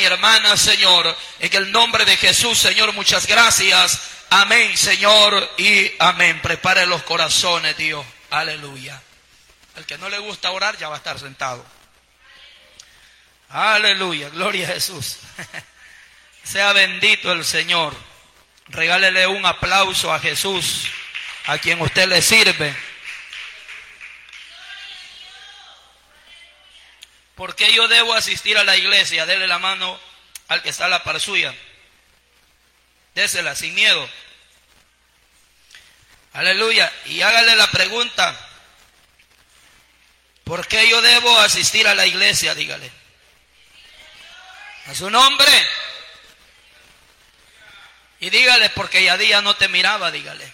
mi hermana, Señor. En el nombre de Jesús, Señor, muchas gracias. Amén, Señor, y amén. Prepare los corazones, Dios. Aleluya. Al que no le gusta orar ya va a estar sentado. Aleluya, gloria a Jesús. Sea bendito el Señor. Regálele un aplauso a Jesús, a quien usted le sirve. ¿Por qué yo debo asistir a la iglesia? Dele la mano al que está a la par suya. Désela sin miedo. Aleluya. Y hágale la pregunta: ¿por qué yo debo asistir a la iglesia? Dígale. A su nombre. Y dígale, porque ya día no te miraba, dígale.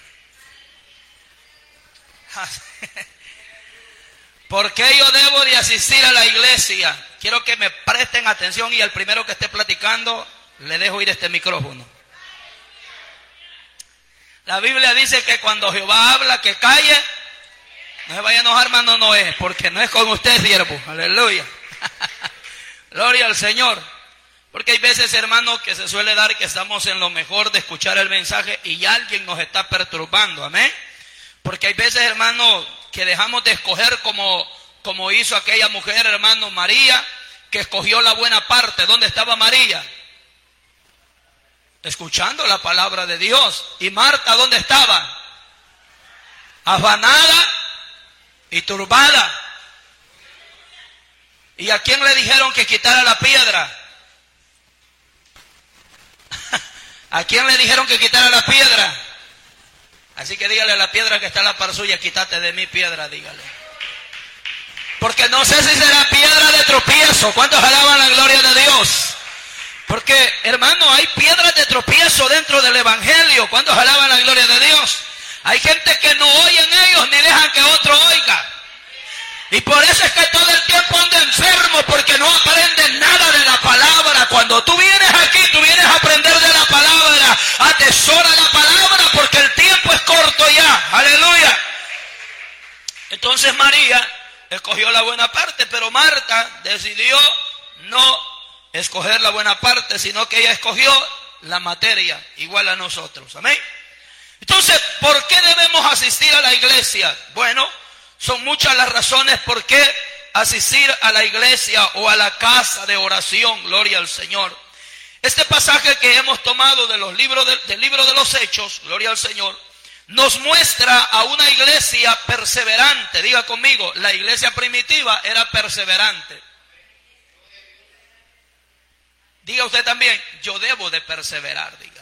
¿Por qué yo debo de asistir a la iglesia? Quiero que me presten atención y al primero que esté platicando le dejo ir este micrófono. La Biblia dice que cuando Jehová habla, que calle. No se vaya a enojar, hermano Noé, porque no es con usted, siervo. Aleluya. Gloria al Señor. Porque hay veces, hermano, que se suele dar que estamos en lo mejor de escuchar el mensaje y alguien nos está perturbando. Amén. Porque hay veces, hermano, que dejamos de escoger como hizo aquella mujer, hermano, María, que escogió la buena parte. ¿Dónde estaba María? Escuchando la palabra de Dios. ¿Y Marta dónde estaba? Afanada y turbada. ¿Y a quién le dijeron que quitara la piedra? ¿A quién le dijeron que quitara la piedra? Así que dígale a la piedra que está a la par suya: quítate de mi piedra, dígale. Porque no sé si será piedra de tropiezo. ¿Cuántos alaban la gloria de Dios? Porque, hermano, hay piedras de tropiezo dentro del evangelio. ¿Cuántos alaban la gloria de Dios? Hay gente que no oyen ellos ni dejan que otro oiga. Y por eso es que todo el tiempo anda enfermo, porque no aprenden nada de la palabra. Cuando tú vienes aquí, tú vienes a aprender de la palabra. Atesora la palabra, porque el tiempo es corto ya. Aleluya. Entonces María escogió la buena parte, pero Marta decidió no escoger la buena parte, sino que ella escogió la materia, igual a nosotros. Amén. Entonces, ¿por qué debemos asistir a la iglesia? Bueno, son muchas las razones por qué asistir a la iglesia o a la casa de oración. Gloria al Señor. Este pasaje que hemos tomado de los libros del libro de los Hechos, gloria al Señor, nos muestra a una iglesia perseverante. Diga conmigo, la iglesia primitiva era perseverante. Diga usted también, yo debo de perseverar, diga.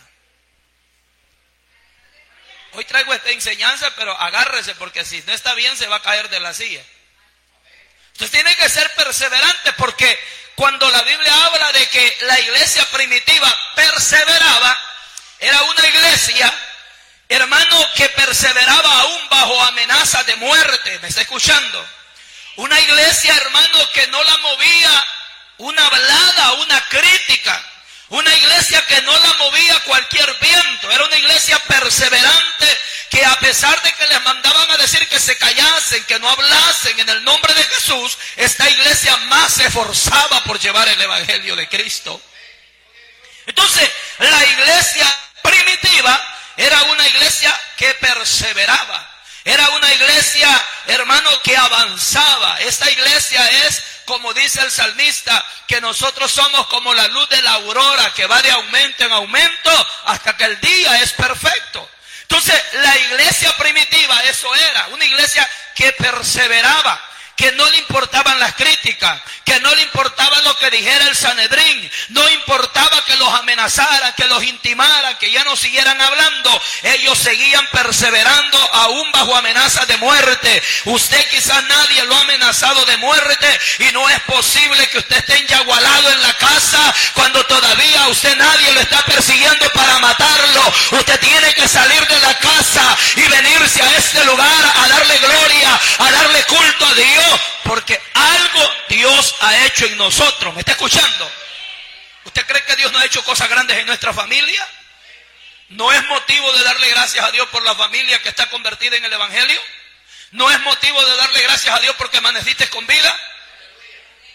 Hoy traigo esta enseñanza, pero agárrese, porque si no está bien se va a caer de la silla. Usted tiene que ser perseverante, porque cuando la Biblia habla de que la iglesia primitiva perseveraba, era una iglesia, hermano, que perseveraba aún bajo amenaza de muerte. ¿Me está escuchando? Una iglesia, hermano, que no la movía una hablada, una crítica. Una iglesia que no la movía cualquier viento. Era una iglesia perseverante, que a pesar de que les mandaban a decir que se callasen, que no hablasen en el nombre de Jesús, esta iglesia más se esforzaba por llevar el evangelio de Cristo. Entonces, la iglesia primitiva era una iglesia que perseveraba. Era una iglesia, hermano, que avanzaba. Esta iglesia es, como dice el salmista, que nosotros somos como la luz de la aurora, que va de aumento en aumento hasta que el día es perfecto. Entonces, la iglesia primitiva, eso era, una iglesia que perseveraba, que no le importaban las críticas, que no le importaba lo que dijera el Sanedrín, no importaba que los amenazaran, que los intimaran, que ya no siguieran hablando. Ellos seguían perseverando aún bajo amenaza de muerte. Usted quizás nadie lo ha amenazado de muerte, y no es posible que usted esté enyagualado en la casa cuando todavía a usted nadie lo está persiguiendo para matarlo. Usted tiene que salir de la casa y venirse a este lugar a darle gloria, a darle culto a Dios, porque algo Dios ha hecho en nosotros. ¿Me está escuchando? ¿Usted cree que Dios no ha hecho cosas grandes en nuestra familia? ¿No es motivo de darle gracias a Dios por la familia que está convertida en el evangelio? ¿No es motivo de darle gracias a Dios porque amaneciste con vida?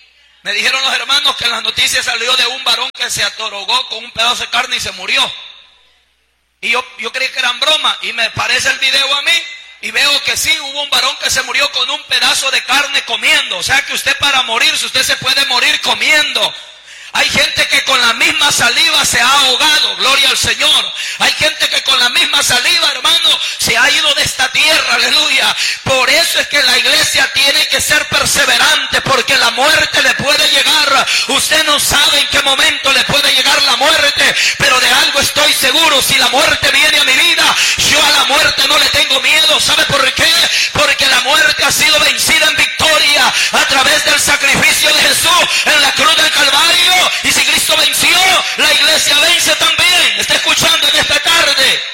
Me dijeron los hermanos que en las noticias salió de un varón que se atorogó con un pedazo de carne y se murió. Y yo creí que eran bromas, y me parece el video a mí, y veo que sí, hubo un varón que se murió con un pedazo de carne comiendo. O sea que usted para morirse, usted se puede morir comiendo. Hay gente que con la misma saliva se ha ahogado, gloria al Señor. Hay gente que con la misma saliva, hermano, se ha ido de esta tierra, aleluya. Por eso es que la iglesia tiene que ser perseverante, porque la muerte le puede llegar. Usted no sabe en qué momento le puede llegar la muerte, pero de algo estoy seguro: si la muerte viene a mi vida, yo a la muerte no le tengo miedo. ¿Sabe por qué? Porque la muerte ha sido vencida en victoria a través del sacrificio de Jesús en la cruz del Calvario. Y si Cristo venció, la iglesia vence también. ¿Está escuchando en esta tarde?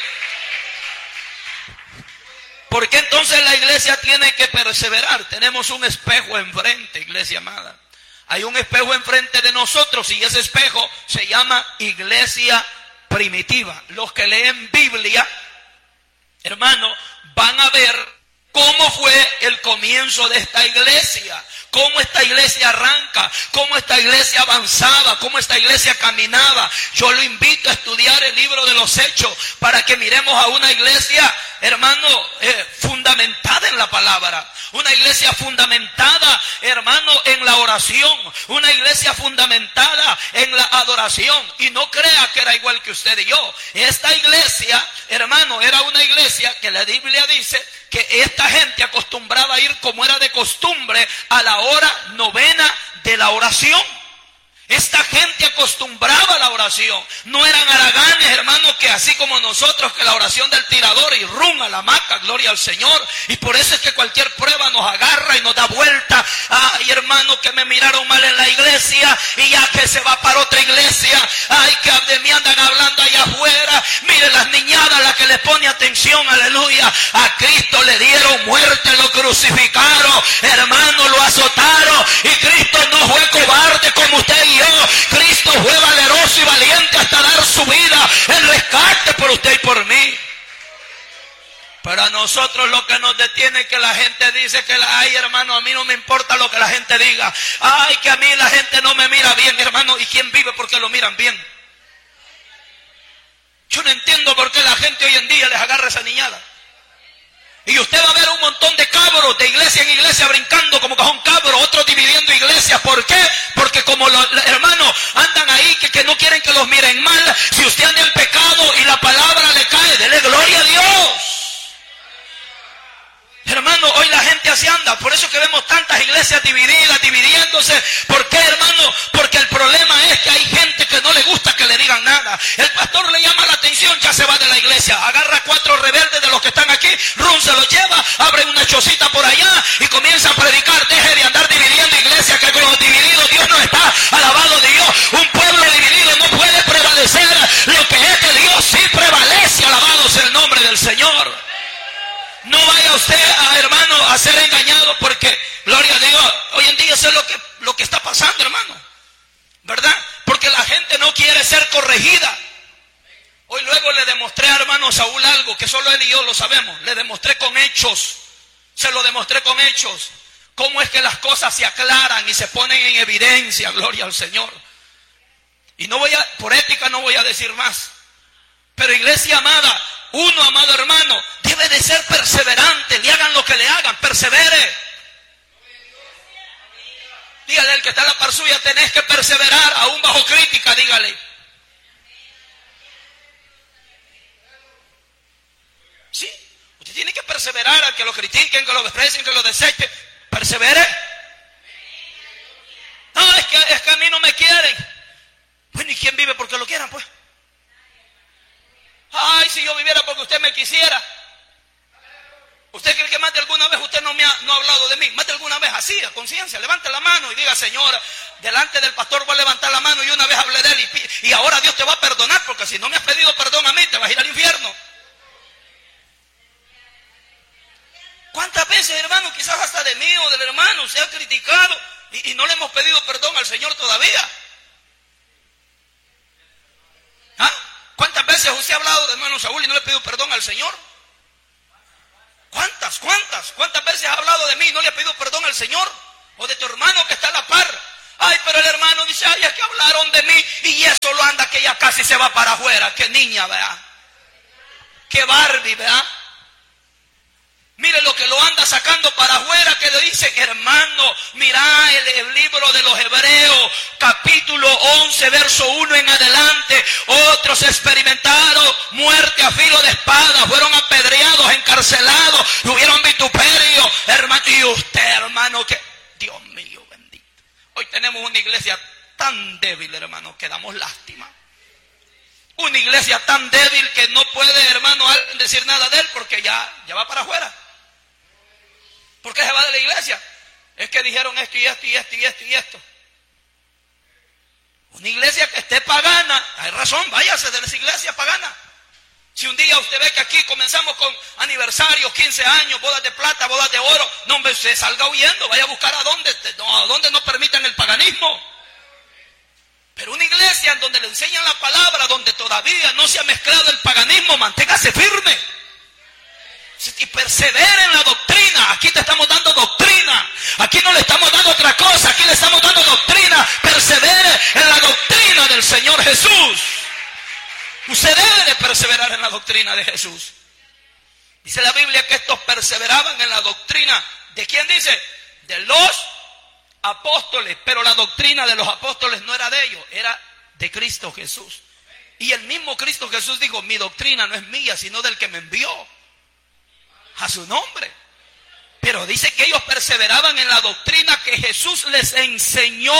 ¿Por qué entonces la iglesia tiene que perseverar? Tenemos un espejo enfrente, iglesia amada. Hay un espejo enfrente de nosotros, y ese espejo se llama iglesia primitiva. Los que leen Biblia, hermano, van a ver cómo fue el comienzo de esta iglesia. Cómo esta iglesia arranca, cómo esta iglesia avanzaba, cómo esta iglesia caminaba. Yo lo invito a estudiar el libro de los Hechos para que miremos a una iglesia, hermano, fundamentada en la palabra. Una iglesia fundamentada, hermano, en la oración. Una iglesia fundamentada en la adoración. Y no crea que era igual que usted y yo. Esta iglesia, hermano, era una iglesia que la Biblia dice que esta gente acostumbraba a ir, como era de costumbre, a la hora novena de la oración. Esta gente acostumbraba a la oración. No eran haraganes, hermanos, que así como nosotros, que la oración del tirador y rum a la hamaca, gloria al Señor. Y por eso es que cualquier prueba nos agarra y nos da vuelta. Ay, hermano, que me miraron mal en la iglesia y ya que se va para otra iglesia. Ay, que de mí andan hablando allá afuera. Mire las niñadas, la que le pone atención, aleluya. A Cristo le dieron muerte, lo crucificaron, hermano, lo azotaron. Y Cristo no fue cobarde como usted y yo. Cristo fue valeroso y valiente hasta dar su vida en rescate por usted y por mí. Pero a nosotros lo que nos detiene es que la gente dice que, ay, hermano, a mí no me importa lo que la gente diga. Ay, que a mí la gente no me mira bien, hermano. ¿Y quién vive porque lo miran bien? Yo no entiendo por qué la gente hoy en día les agarra esa niñada. Y usted va a ver un montón de cabros de iglesia en iglesia brincando como cajón cabro, otros dividiendo iglesias. ¿Por qué? Porque como los hermanos andan ahí que no quieren que los miren mal, si usted anda en pecado y la palabra le cae, dele gloria a Dios. Hermano, hoy la gente así anda. Por eso que vemos tantas iglesias divididas, dividiéndose. ¿Por qué, hermano? Porque el problema es que hay gente que no le gusta que le digan nada. El pastor le llama la atención, ya se va de la iglesia. Agarra 4 rebeldes de los que están aquí, rum, se los lleva, abre una chocita por allá y comienza a predicar. Deje de andar dividiendo iglesia, que con los divididos Dios no está. Alabado Dios. Un pueblo dividido no puede prevalecer. Lo que es de Dios sí prevalece. Alabado sea el nombre del Señor. No vaya usted, hermano, a ser engañado, porque, gloria a Dios, hoy en día eso es lo que está pasando, hermano. ¿Verdad? Porque la gente no quiere ser corregida. Hoy luego le demostré a hermano Saúl algo que solo él y yo lo sabemos. Le demostré con hechos. Se lo demostré con hechos. Cómo es que las cosas se aclaran y se ponen en evidencia, gloria al Señor. Y por ética no voy a decir más. Pero iglesia amada, uno, amado hermano, debe de ser perseverante. Le hagan lo que le hagan, persevere. Dígale al que está a la par suya, tenés que perseverar aún bajo crítica, dígale. Sí, usted tiene que perseverar al que lo critiquen, que lo desprecien, que lo desechen. Persevere. No, es que a mí no me quieren. Bueno, ¿y quién vive porque lo quieran, pues? Ay, si yo viviera porque usted me quisiera. ¿Usted cree que más de alguna vez usted no ha hablado de mí? Más de alguna vez, así, a conciencia, levante la mano y diga, Señor, delante del pastor voy a levantar la mano y una vez hablé de él y ahora Dios te va a perdonar, porque si no me has pedido perdón a mí, te vas a ir al infierno. ¿Cuántas veces, hermano, quizás hasta de mí o del hermano se ha criticado y no le hemos pedido perdón al Señor todavía? ¿Ah? ¿Cuántas veces usted ha hablado de hermano Saúl y no le ha pedido perdón al Señor? ¿Cuántas veces ha hablado de mí y no le ha pedido perdón al Señor? O de tu hermano que está a la par. Ay, pero el hermano dice, ay, es que hablaron de mí y eso lo anda que ya casi se va para afuera. Qué niña, ¿verdad? Qué Barbie, ¿verdad? Mire lo que lo anda sacando para afuera, que le dice, hermano, mira el libro de los Hebreos, capítulo 11, verso 1 en adelante. Otros experimentaron muerte a filo de espada, fueron apedreados, encarcelados, tuvieron vituperio, hermano. Y usted, hermano, que, Dios mío, bendito. Hoy tenemos una iglesia tan débil, hermano, que damos lástima. Una iglesia tan débil que no puede, hermano, decir nada de él porque ya va para afuera. ¿Por qué se va de la iglesia? Es que dijeron esto y esto y esto y esto y esto. Una iglesia que esté pagana, hay razón, váyase de esa iglesia pagana. Si un día usted ve que aquí comenzamos con aniversarios, 15 años, bodas de plata, bodas de oro, no, hombre, usted salga huyendo, vaya a buscar a dónde no permitan el paganismo. Pero una iglesia en donde le enseñan la palabra, donde todavía no se ha mezclado el paganismo, manténgase firme. Y persevera en la doctrina. Aquí te estamos dando doctrina. Aquí no le estamos dando otra cosa. Aquí le estamos dando doctrina. Persevere en la doctrina del Señor Jesús. Usted debe de perseverar en la doctrina de Jesús. Dice la Biblia que estos perseveraban en la doctrina. ¿De quién dice? De los apóstoles. Pero la doctrina de los apóstoles no era de ellos, era de Cristo Jesús. Y el mismo Cristo Jesús dijo, mi doctrina no es mía, sino del que me envió. A su nombre. Pero dice que ellos perseveraban en la doctrina que Jesús les enseñó.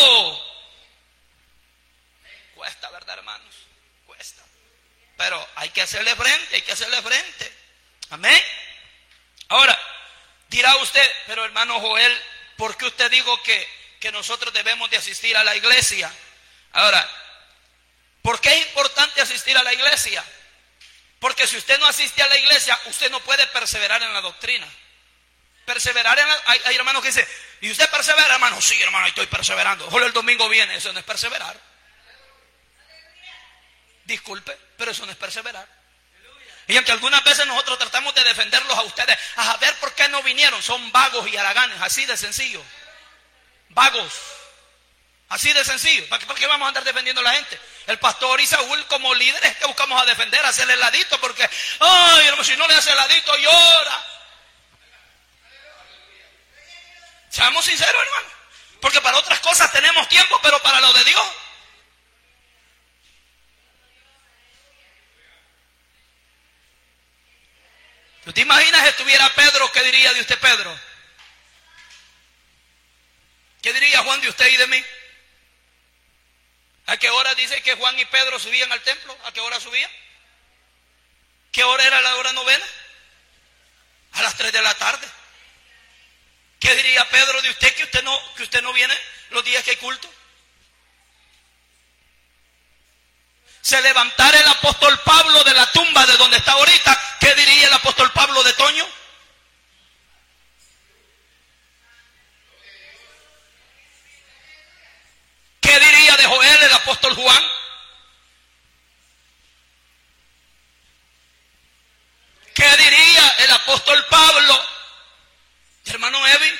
Cuesta, ¿verdad, hermanos? Cuesta. Pero hay que hacerle frente, hay que hacerle frente. Amén. Ahora, dirá usted, pero hermano Joel, ¿por qué usted dijo que nosotros debemos de asistir a la iglesia? Ahora, ¿por qué es importante asistir a la iglesia? Porque si usted no asiste a la iglesia, usted no puede perseverar en la doctrina. Perseverar en la... Hay hermanos que dicen, ¿y usted persevera, hermano? Sí, hermano, estoy perseverando. Ojalá el domingo viene. Eso no es perseverar. Disculpe, pero eso no es perseverar. Y aunque algunas veces nosotros tratamos de defenderlos a ustedes, a ver por qué no vinieron. Son vagos y haraganes, así de sencillo. Vagos. Así de sencillo. ¿Para qué vamos a andar defendiendo a la gente? El pastor y Saúl como líderes que buscamos a defender, hacerle el ladito, porque, ay, hermano, si no le hace el ladito, llora. Seamos sinceros, hermano. Porque para otras cosas tenemos tiempo, pero para lo de Dios. ¿Tú te imaginas si estuviera Pedro? ¿Qué diría de usted, Pedro? ¿Qué diría Juan de usted y de mí? ¿A qué hora dice que Juan y Pedro subían al templo? ¿A qué hora subían? ¿Qué hora era la hora novena? A las 3 de la tarde. ¿Qué diría Pedro de usted que usted no viene los días que hay culto? Se levantara el apóstol Pablo de la tumba de donde está ahorita, ¿qué diría el apóstol Pablo de Toño? ¿Qué diría de Joel el apóstol Juan? ¿Qué diría el apóstol Pablo? Hermano Evi.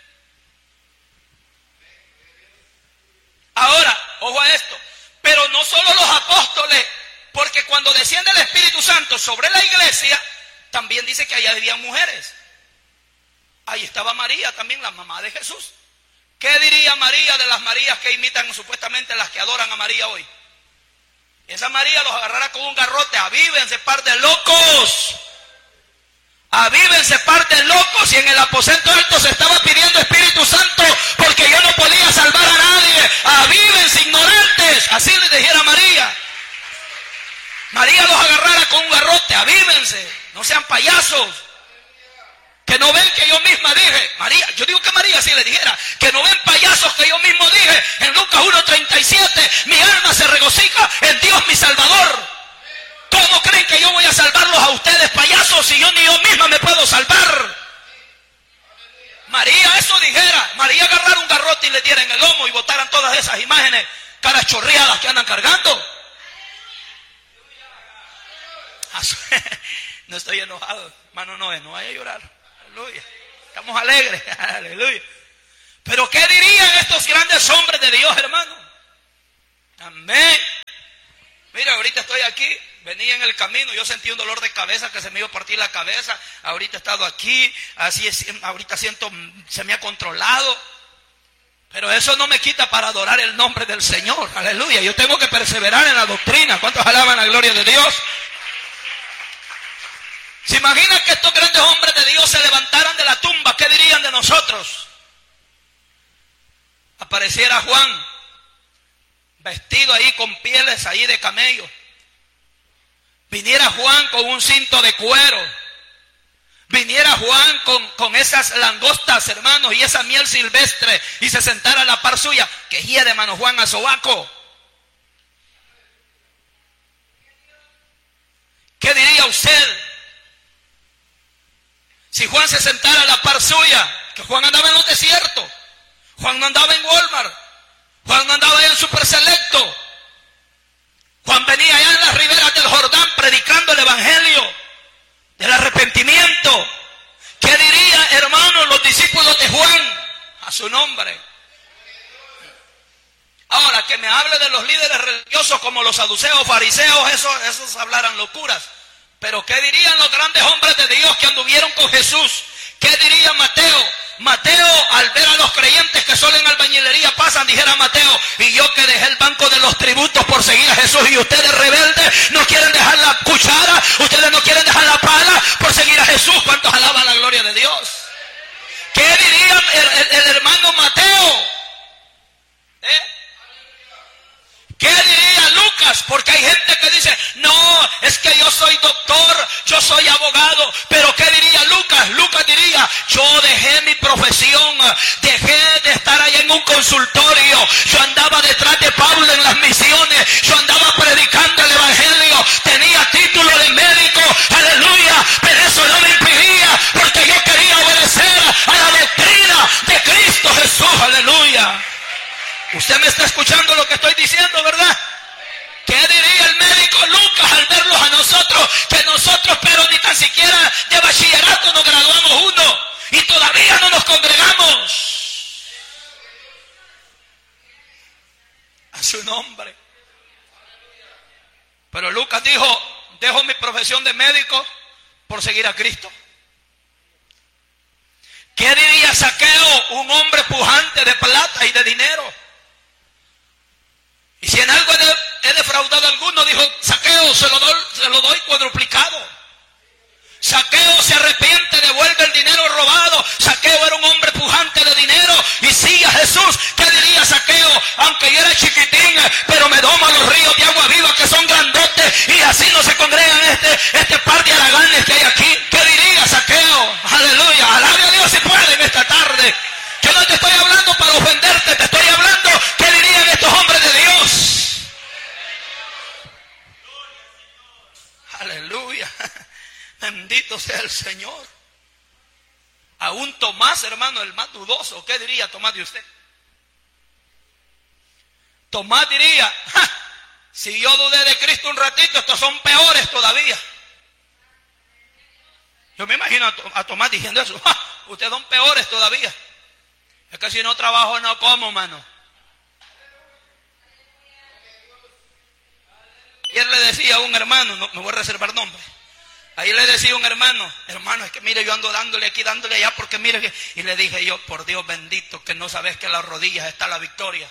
Ahora, ojo a esto. Pero no solo los apóstoles, porque cuando desciende el Espíritu Santo sobre la iglesia, también dice que allá había mujeres. Ahí estaba María, también la mamá de Jesús. ¿Qué diría María de las Marías que imitan supuestamente las que adoran a María hoy? Esa María los agarrará con un garrote. Avívense, par de locos. Avívense, par de locos. Y en el aposento alto se estaba pidiendo Espíritu Santo porque yo no podía salvar a nadie. Avívense, ignorantes. Así les dijera María. María los agarrara con un garrote. Avívense. No sean payasos. Que no ven que yo misma dije, María, yo digo que María si le dijera, que no ven payasos que yo mismo dije, en Lucas 1:37, mi alma se regocija en Dios mi Salvador. ¿Cómo creen que yo voy a salvarlos a ustedes, payasos, si yo ni yo misma me puedo salvar? María eso dijera, María agarrara un garrote y le diera en el lomo y botaran todas esas imágenes caras chorreadas que andan cargando. No estoy enojado, hermano, no vaya a llorar. Aleluya. Estamos alegres. Aleluya. Pero ¿qué dirían estos grandes hombres de Dios, hermano? Amén. Mira, ahorita estoy aquí, venía en el camino, yo sentí un dolor de cabeza que se me iba a partir la cabeza. Ahorita he estado aquí, así es, ahorita siento, se me ha controlado. Pero eso no me quita para adorar el nombre del Señor. Aleluya. Yo tengo que perseverar en la doctrina. ¿Cuántos alaban la gloria de Dios? ¿Se imaginan que estos grandes hombres de Dios se levantaran de la tumba? ¿Qué dirían de nosotros? Apareciera Juan, vestido ahí con pieles ahí de camello. Viniera Juan con un cinto de cuero. Viniera Juan con esas langostas, hermanos, y esa miel silvestre, y se sentara a la par suya. Que hiede, hermano Juan, a sobaco. ¿Qué diría usted si Juan se sentara a la par suya? Que Juan andaba en los desiertos. Juan no andaba en Walmart. Juan no andaba allá en Super Selecto. Juan venía allá en las riberas del Jordán predicando el evangelio del arrepentimiento. ¿Qué dirían, hermanos, los discípulos de Juan a su nombre? Ahora, que me hable de los líderes religiosos como los saduceos, fariseos, esos hablaran locuras. Pero ¿qué dirían los grandes hombres de Dios que anduvieron con Jesús? ¿Qué diría Mateo? Mateo, al ver a los creyentes que solo en albañilería pasan, dijera Mateo: y yo que dejé el banco de los tributos por seguir a Jesús, y ustedes rebeldes no quieren dejar la cuchara, ustedes no quieren dejar la pala por seguir a Jesús. ¿Cuántos alaban la gloria de Dios? ¿Qué diría el hermano Mateo? ¿Qué diría Lucas? Porque hay gente que dice: no, es que yo soy doctor, yo soy abogado. Pero ¿qué diría Lucas? Lucas diría: yo dejé mi profesión, dejé de estar ahí en un consultorio, yo andaba detrás de Pablo en las misiones, yo andaba predicando el evangelio, tenía título de médico, aleluya, pero eso no me impedía, porque yo quería obedecer a la doctrina de Cristo Jesús, aleluya. Usted me está escuchando lo que estoy diciendo, ¿verdad? ¿Qué diría el médico Lucas al verlos a nosotros? Que nosotros, pero ni tan siquiera de bachillerato nos graduamos uno y todavía no nos congregamos. A su nombre. Pero Lucas dijo: dejo mi profesión de médico por seguir a Cristo. ¿Qué diría Zaqueo, un hombre pujante de plata y de dinero? Y si en algo he defraudado a alguno, dijo Zaqueo, se lo doy cuadruplicado. Zaqueo se arrepiente, devuelve el dinero robado. Zaqueo era un hombre pujante de dinero y sigue a Jesús. ¿Qué diría Zaqueo? Aunque yo era chiquitín, pero me domo a los ríos de agua viva que son grandotes, y así no se congregan este par de haraganes que hay aquí. ¿Qué diría Zaqueo? Aleluya, alabe a Dios si puede en esta tarde. Yo no te estoy hablando para ofenderte, te estoy hablando qué dirían estos hombres de Dios. Aleluya. Bendito sea el Señor. Aún Tomás, hermano, el más dudoso, ¿qué diría Tomás de usted? Tomás diría: si yo dudé de Cristo un ratito, estos son peores todavía. Yo me imagino a Tomás diciendo eso: ustedes son peores todavía. Es que si no trabajo no como, mano. Y él le decía a un hermano, no me voy a reservar nombre. Ahí le decía a un hermano: es que mire, yo ando dándole aquí, dándole allá, porque mire que... Y le dije yo: por Dios bendito, que no sabes que en las rodillas está la victoria.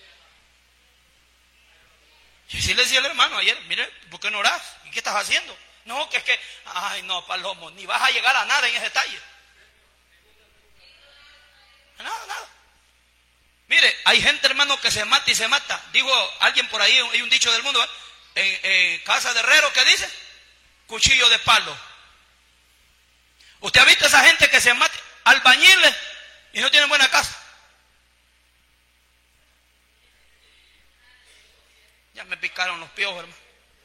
Y sí le decía al hermano ayer: mire, ¿por qué no orás? ¿Y qué estás haciendo? No, que es que, ay no, Palomo, ni vas a llegar a nada en ese detalle. Nada. Mire, hay gente, hermano, que se mata y se mata. Digo, alguien por ahí, hay un dicho del mundo, en casa de herrero, ¿qué dice? Cuchillo de palo. ¿Usted ha visto a esa gente que se mata? Albañiles y no tienen buena casa. Ya me picaron los piojos, hermano.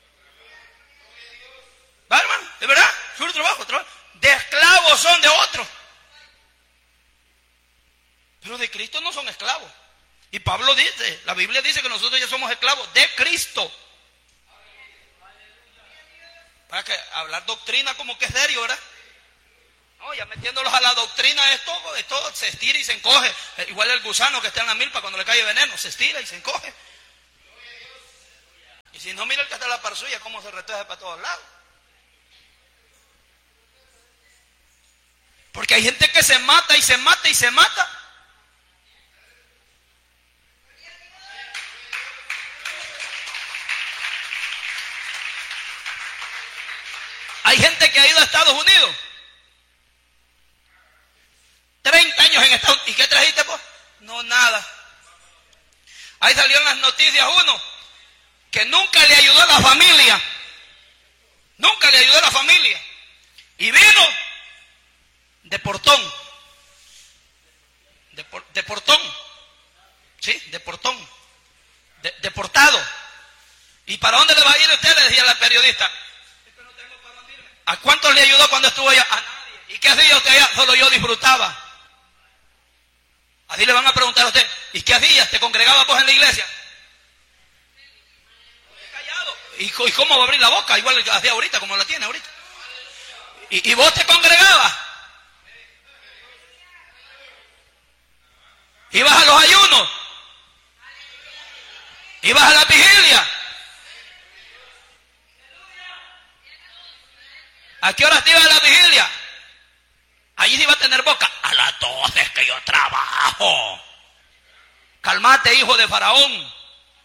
¿Va, hermano? ¿De verdad? Su trabajo. De esclavos son de otros. Pero de Cristo no son esclavos. Y Pablo dice, la Biblia dice que nosotros ya somos esclavos de Cristo. Para que hablar doctrina como que es serio, ¿verdad? No, No, ya metiéndolos a la doctrina, esto se estira y se encoge. Igual el gusano que está en la milpa cuando le cae veneno, se estira y se encoge. Y si no, mira el que está en la par suya, cómo se retuerce para todos lados. Porque hay gente que se mata y se mata y se mata. Hay gente que ha ido a Estados Unidos. 30 años en Estados Unidos. ¿Y qué trajiste, pues? No, nada. Ahí salió en las noticias uno que nunca le ayudó a la familia. Nunca le ayudó a la familia. Y vino de portón. De portón. Sí, de portón. Deportado. ¿Y para dónde le va a ir usted? Le decía la periodista. ¿A cuántos le ayudó cuando estuvo allá? A nadie. ¿Y qué hacía usted allá? Solo yo disfrutaba. Así le van a preguntar a usted, ¿y qué hacías? ¿Te congregabas vos en la iglesia? Callado. ¿Y cómo va a abrir la boca? Igual que hacía ahorita, como la tiene ahorita. ¿Y vos te congregabas? ¿Ibas a los ayunos? ¿Ibas a la vigilia? ¿A qué hora te ibas a la vigilia? Allí sí iba a tener boca. A las 12 es que yo trabajo. Calmate, hijo de Faraón.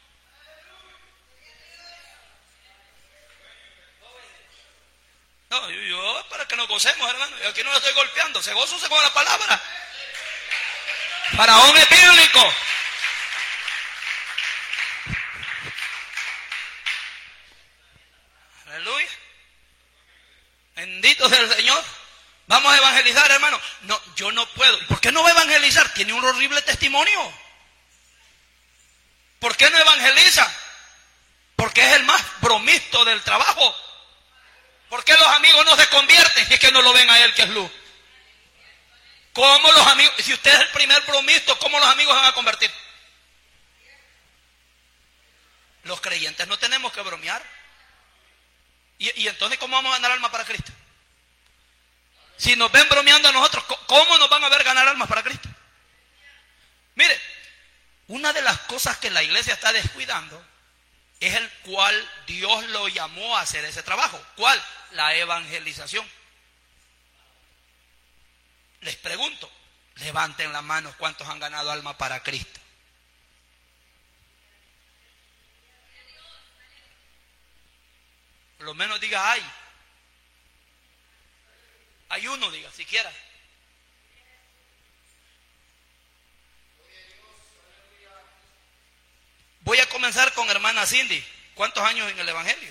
No, yo para que nos gocemos, hermano. Yo aquí no lo estoy golpeando. Se goza con la palabra. Faraón es bíblico. Aleluya. Bendito sea el Señor. Vamos a evangelizar, hermano. No, yo no puedo. ¿Por qué no va a evangelizar? Tiene un horrible testimonio. ¿Por qué no evangeliza? Porque es el más bromisto del trabajo. ¿Por qué los amigos no se convierten? Si es que no lo ven a él que es luz. ¿Cómo los amigos? Si usted es el primer bromisto, ¿cómo los amigos van a convertir? Los creyentes no tenemos que bromear. ¿Y entonces cómo vamos a ganar almas para Cristo? Si nos ven bromeando a nosotros, ¿cómo nos van a ver ganar almas para Cristo? Mire, una de las cosas que la iglesia está descuidando es el cual Dios lo llamó a hacer ese trabajo. ¿Cuál? La evangelización. Les pregunto, levanten las manos, ¿cuántos han ganado alma para Cristo? Por lo menos diga, hay uno, diga, siquiera. Voy a comenzar con hermana Cindy. ¿Cuántos años en el evangelio?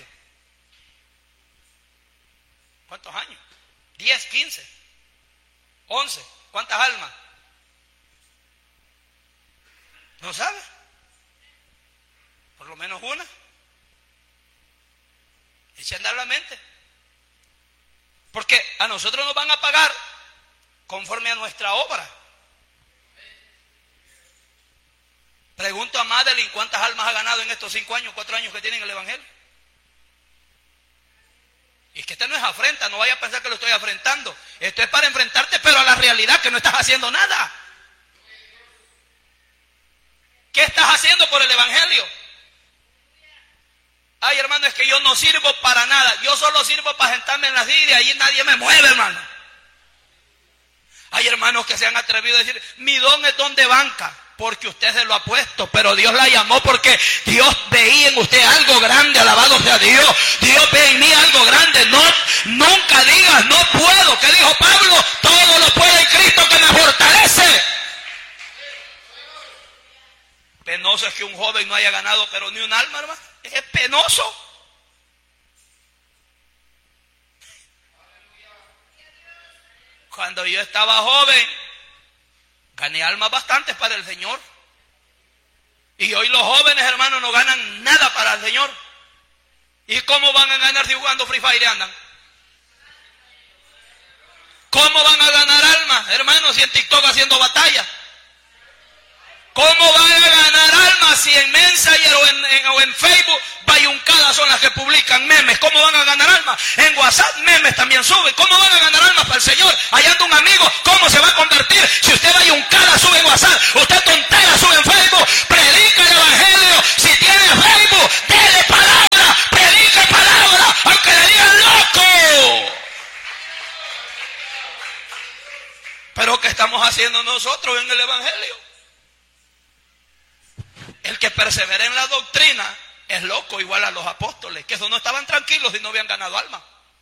¿Cuántos años? 10, 15, 11. ¿Cuántas almas? ¿No sabe? Por lo menos una. Eche a andar la mente. Porque a nosotros nos van a pagar conforme a nuestra obra. Pregunto a Madeline cuántas almas ha ganado en estos 5 años, 4 años que tienen el evangelio. Y es que esto no es afrenta, no vaya a pensar que lo estoy afrentando. Esto es para enfrentarte, pero a la realidad que no estás haciendo nada. ¿Qué estás haciendo por el evangelio? Ay, hermano, es que yo no sirvo para nada. Yo solo sirvo para sentarme en la silla y ahí nadie me mueve, hermano. Hay hermanos que se han atrevido a decir, mi don es don de banca, porque usted se lo ha puesto, pero Dios la llamó porque Dios veía en usted algo grande, alabado sea Dios. Dios ve en mí algo grande. No, nunca digas, no puedo. ¿Qué dijo Pablo? Todo lo puede en Cristo que me fortalece. Penoso es que un joven no haya ganado, pero ni un alma, hermano. Es penoso. Cuando yo estaba joven, gané almas bastantes para el Señor. Y hoy los jóvenes, hermanos, no ganan nada para el Señor. ¿Y cómo van a ganar si jugando Free Fire andan? ¿Cómo van a ganar almas, hermanos, si en TikTok haciendo batalla? ¿Cómo van a ganar almas si en Messenger o en Facebook bayuncadas son las que publican memes? ¿Cómo van a ganar almas? En WhatsApp memes también suben. ¿Cómo van a ganar almas para el Señor? Allá anda un amigo, ¿cómo se va a convertir? Si usted bayuncada sube en WhatsApp, usted tontera sube en Facebook, predica el Evangelio. Si tiene Facebook, dele palabra, predica palabra, aunque le digan loco. Pero ¿qué estamos haciendo nosotros en el Evangelio? El que persevera en la doctrina es loco, igual a los apóstoles, que esos no estaban tranquilos y no habían ganado alma.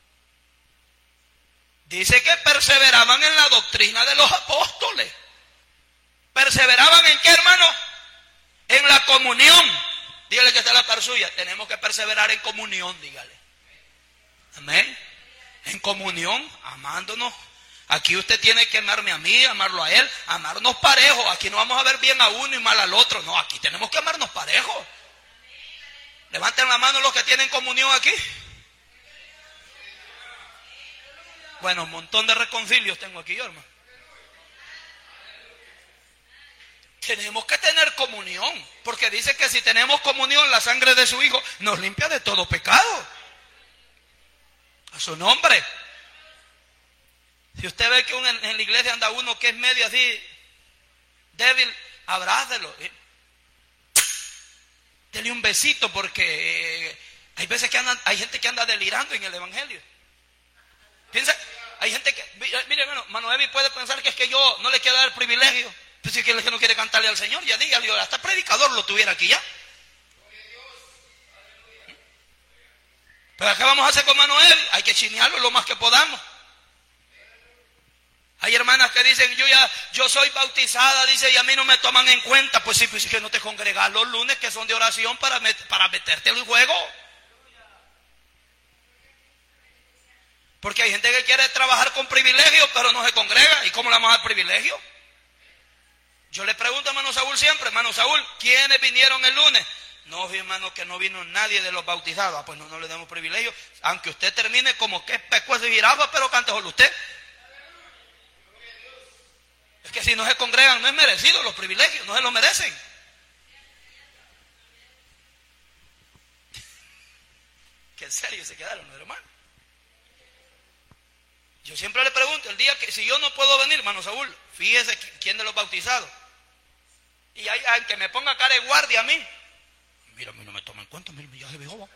Dice que perseveraban en la doctrina de los apóstoles. ¿Perseveraban en qué, hermano? En la comunión. Dígale que está la par suya. Tenemos que perseverar en comunión, dígale. Amén. En comunión, amándonos. Aquí usted tiene que amarme a mí, amarlo a él, amarnos parejos. Aquí no vamos a ver bien a uno y mal al otro. No, aquí tenemos que amarnos parejos. Levanten la mano los que tienen comunión aquí. Bueno, un montón de reconcilios tengo aquí yo, hermano. Tenemos que tener comunión, porque dice que si tenemos comunión, la sangre de su Hijo nos limpia de todo pecado. A su nombre. Si usted ve que en la iglesia anda uno que es medio así, débil, abrácelo. Dele un besito, porque hay veces que hay gente que anda delirando en el Evangelio. Piensa, hay gente que, mire hermano, Manoevi puede pensar que es que yo no le quiero dar el privilegio. Pues si es que no quiere cantarle al Señor, ya dígale, hasta predicador lo tuviera aquí ya. Pero ¿qué vamos a hacer con Manoevi? Hay que chinearlo lo más que podamos. Hay hermanas que dicen, yo soy bautizada, dice, y a mí no me toman en cuenta. Pues sí, que no te congregas los lunes que son de oración para meterte en el juego. Porque hay gente que quiere trabajar con privilegios, pero no se congrega. ¿Y cómo le vamos a dar privilegio? Yo le pregunto a hermano Saúl siempre, hermano Saúl, ¿quiénes vinieron el lunes? No, hermano, que no vino nadie de los bautizados. Pues no le damos privilegio. Aunque usted termine como que es pescuezo y jirafa, pero cante solo usted. Es que si no se congregan, no es merecido los privilegios, no se lo merecen. Que en serio se quedaron, hermano. Yo siempre le pregunto, el día que, si yo no puedo venir, hermano Saúl, fíjese quién de los bautizados. Y hay que me ponga cara de guardia a mí. Mira, a mí no me toma en cuenta, mira, ya se viejo.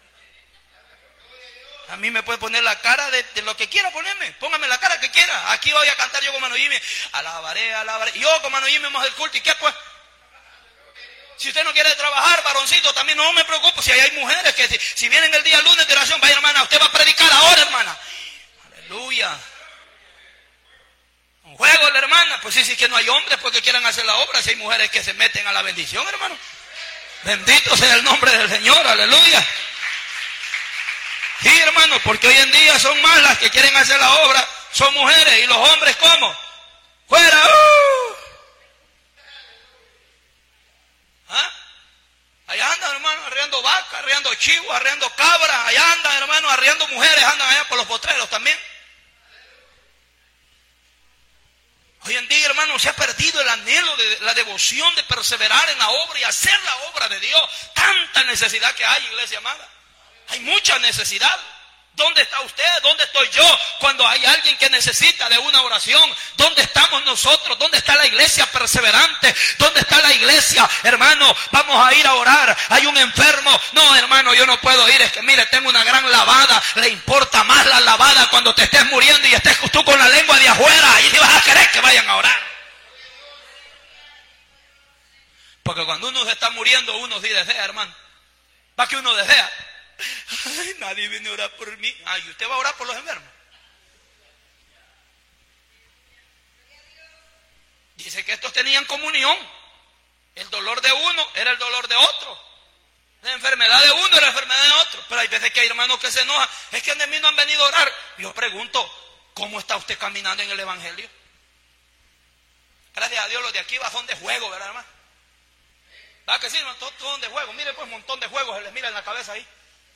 A mí me puede poner la cara de lo que quiera ponerme. Póngame la cara que quiera. Aquí voy a cantar yo con Mano Jimmy. Alabaré. Yo con Mano Jimmy vamos al culto. ¿Y qué pues? Si usted no quiere trabajar, varoncito, también no me preocupo. Si hay mujeres que si vienen el día lunes de oración, vaya hermana, usted va a predicar ahora, hermana. Aleluya. Un juego la hermana. Pues sí, que no hay hombres porque quieran hacer la obra. Si hay mujeres que se meten a la bendición, hermano. Bendito sea el nombre del Señor. Aleluya. Sí, hermano, porque hoy en día son más las que quieren hacer la obra, son mujeres, y los hombres, ¿cómo? ¡Fuera! ¿Ah? Allá andan, hermano, arreando vacas, arreando chivos, arreando cabras, allá andan, hermano, arreando mujeres, andan allá por los potreros también. Hoy en día, hermano, se ha perdido el anhelo de la devoción de perseverar en la obra y hacer la obra de Dios. Tanta necesidad que hay, iglesia amada. Hay mucha necesidad. ¿Dónde está usted? ¿Dónde estoy yo? Cuando hay alguien que necesita de una oración, ¿dónde estamos nosotros? ¿Dónde está la iglesia perseverante? ¿Dónde está la iglesia? Hermano, vamos a ir a orar. Hay un enfermo. No, hermano, yo no puedo ir. Es que mire, tengo una gran lavada. Le importa más la lavada cuando te estés muriendo y estés tú con la lengua de afuera. Y vas a querer que vayan a orar. Porque cuando uno se está muriendo, uno sí desea, hermano. ¿Para qué uno desea? Ay, nadie viene a orar por mí. Ay, ¿usted va a orar por los enfermos? Dice que estos tenían comunión. El dolor de uno era el dolor de otro. La enfermedad de uno era la enfermedad de otro. Pero hay veces que hay hermanos que se enojan. Es que de mí no han venido a orar. Yo pregunto, ¿cómo está usted caminando en el Evangelio? Gracias a Dios los de aquí son de juego, ¿verdad, hermano? ¿Verdad que sí, hermano? Todos son de juego. Mire, pues un montón de juegos se les mira en la cabeza ahí.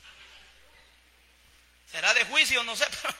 Será de juicio, no sé, pero